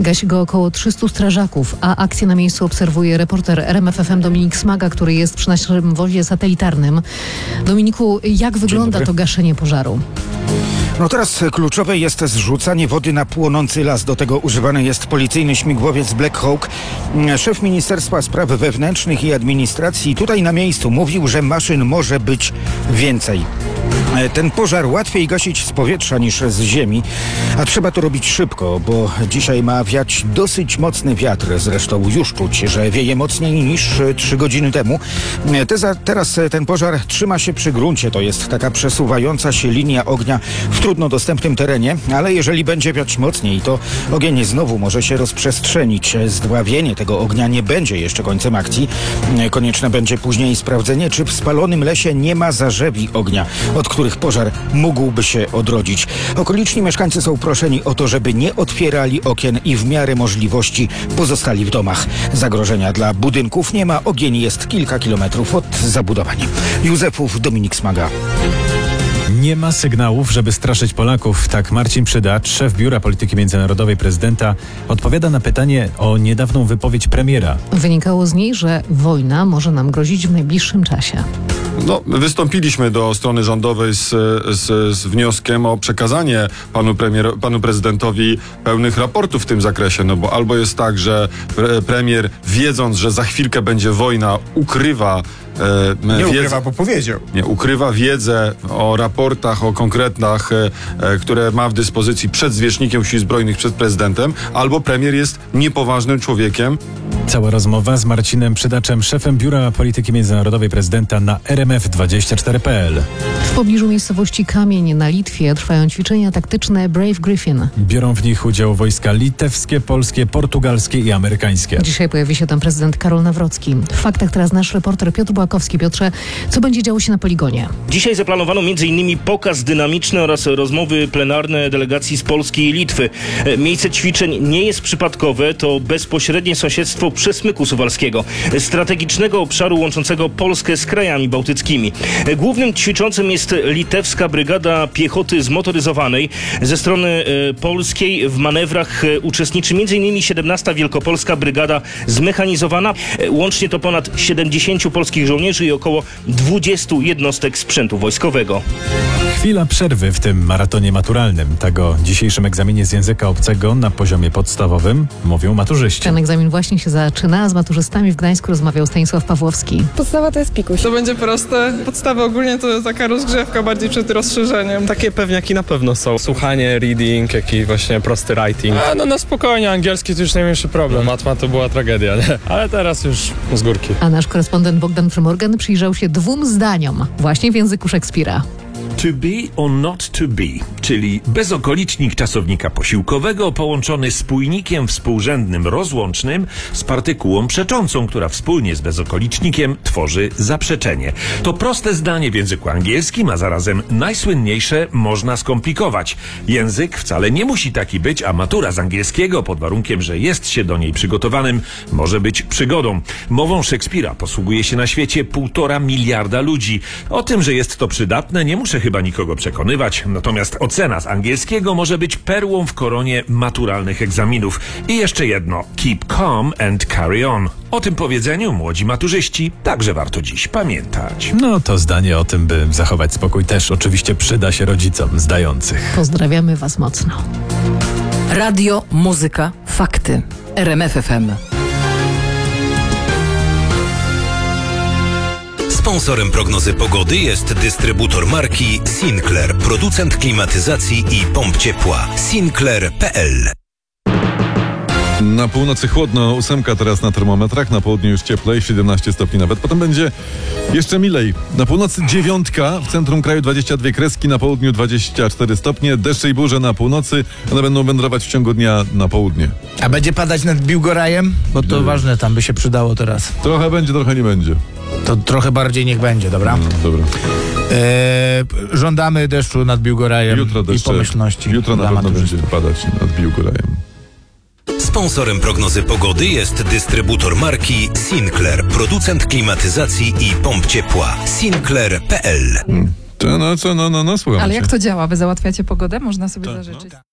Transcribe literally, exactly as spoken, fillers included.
Gasi go około trzystu strażaków, a akcję na miejscu obserwuje reporter R M F F M Dominik Smaga, który jest przy naszym wozie satelitarnym. Dominiku, jak wygląda to gaszenie pożaru? No teraz kluczowe jest zrzucanie wody na płonący las. Do tego używany jest policyjny śmigłowiec Black Hawk. Szef Ministerstwa Spraw Wewnętrznych i Administracji tutaj na miejscu mówił, że maszyn może być więcej. Ten pożar łatwiej gasić z powietrza niż z ziemi, a trzeba to robić szybko, bo dzisiaj ma wiać dosyć mocny wiatr. Zresztą już czuć, że wieje mocniej niż trzy godziny temu. Teza, teraz ten pożar trzyma się przy gruncie. To jest taka przesuwająca się linia ognia w trudno dostępnym terenie, ale jeżeli będzie wiać mocniej, to ogień znowu może się rozprzestrzenić. Zdławienie tego ognia nie będzie jeszcze końcem akcji. Konieczne będzie później sprawdzenie, czy w spalonym lesie nie ma zarzewi ognia, od których pożar mógłby się odrodzić. Okoliczni mieszkańcy są proszeni o to, żeby nie otwierali okien i w miarę możliwości pozostali w domach. Zagrożenia dla budynków nie ma. Ogień jest kilka kilometrów od zabudowań. Józefów, Dominik Smaga. Nie ma sygnałów, żeby straszyć Polaków. Tak Marcin Przydacz, szef Biura Polityki Międzynarodowej prezydenta, odpowiada na pytanie o niedawną wypowiedź premiera. Wynikało z niej, że wojna może nam grozić w najbliższym czasie. No, wystąpiliśmy do strony rządowej z, z, z wnioskiem o przekazanie panu, premier, panu prezydentowi pełnych raportów w tym zakresie, no bo albo jest tak, że pre, premier, wiedząc, że za chwilkę będzie wojna, ukrywa e, nie wiedzę, ukrywa, bo powiedział. Nie, ukrywa wiedzę o raportach, o konkretach, e, e, które ma w dyspozycji przed zwierzchnikiem Sił Zbrojnych, przed prezydentem, albo premier jest niepoważnym człowiekiem. Cała rozmowa z Marcinem Przydaczem, szefem Biura Polityki Międzynarodowej prezydenta na R M F dwadzieścia cztery kropka p l. W pobliżu miejscowości Kamień na Litwie trwają ćwiczenia taktyczne Brave Griffin. Biorą w nich udział wojska litewskie, polskie, portugalskie i amerykańskie. Dzisiaj pojawi się tam prezydent Karol Nawrocki. W faktach teraz nasz reporter Piotr Błakowski. Piotrze, co będzie działo się na poligonie? Dzisiaj zaplanowano między innymi pokaz dynamiczny oraz rozmowy plenarne delegacji z Polski i Litwy. Miejsce ćwiczeń nie jest przypadkowe, to bezpośrednie sąsiedztwo Przesmyku Suwalskiego, strategicznego obszaru łączącego Polskę z krajami bałtyckimi. Głównym ćwiczącym jest litewska brygada piechoty zmotoryzowanej. Ze strony e, polskiej w manewrach e, uczestniczy między innymi siedemnasta Wielkopolska Brygada Zmechanizowana. E, łącznie to ponad siedemdziesięciu polskich żołnierzy i około dwudziestu jednostek sprzętu wojskowego. Chwila przerwy w tym maratonie maturalnym. Tak o dzisiejszym egzaminie z języka obcego na poziomie podstawowym mówią maturzyści. Ten egzamin właśnie się zaczyna. Z maturzystami w Gdańsku rozmawiał Stanisław Pawłowski. Podstawa to jest pikuś. To będzie proste. Podstawa ogólnie to taka rozgrzewka bardziej przed rozszerzeniem. Takie pewniaki na pewno są. Słuchanie, reading, jak i właśnie prosty writing. A no na spokojnie, angielski to już najmniejszy problem. Matma to była tragedia, nie? Ale teraz już z górki. A nasz korespondent Bogdan Przymorgan przyjrzał się dwóm zdaniom właśnie w języku Szekspira. To be or not to be, czyli bezokolicznik czasownika posiłkowego połączony spójnikiem współrzędnym rozłącznym z partykułą przeczącą, która wspólnie z bezokolicznikiem tworzy zaprzeczenie. To proste zdanie w języku angielskim, a zarazem najsłynniejsze można skomplikować. Język wcale nie musi taki być, a matura z angielskiego, pod warunkiem, że jest się do niej przygotowanym, może być przygodą. Mową Szekspira posługuje się na świecie półtora miliarda ludzi. O tym, że jest to przydatne, nie muszę chyba nikogo przekonywać, natomiast ocena z angielskiego może być perłą w koronie maturalnych egzaminów. I jeszcze jedno, keep calm and carry on. O tym powiedzeniu, młodzi maturzyści, także warto dziś pamiętać. No to zdanie o tym, by zachować spokój, też oczywiście przyda się rodzicom zdających. Pozdrawiamy Was mocno. Radio, muzyka, fakty. R M F F M. Sponsorem prognozy pogody jest dystrybutor marki Sinclair, producent klimatyzacji i pomp ciepła. Sinclair kropka p l. Na północy chłodno, ósemka teraz na termometrach, na południu już cieplej, siedemnaście stopni nawet. Potem będzie jeszcze milej. Na północy dziewiątka, w centrum kraju dwadzieścia dwie kreski, na południu dwadzieścia cztery stopnie, deszcze i burze na północy, one będą wędrować w ciągu dnia na południe. A będzie padać nad Biłgorajem? Bo to ważne, tam by się przydało teraz. Trochę będzie, trochę nie będzie. To trochę bardziej niech będzie, dobra? No, dobra. Eee, żądamy deszczu nad Biłgorajem Jutro deszcze, i pomyślności. Jutro na pewno będzie padać nad Biłgorajem. Sponsorem prognozy pogody jest dystrybutor marki Sinclair, producent klimatyzacji i pomp ciepła. Sinclair kropka p l. To no co, no, no, no, słucham Ale cię. jak to działa? Wy załatwiacie pogodę? Można sobie to, zażyczyć. No.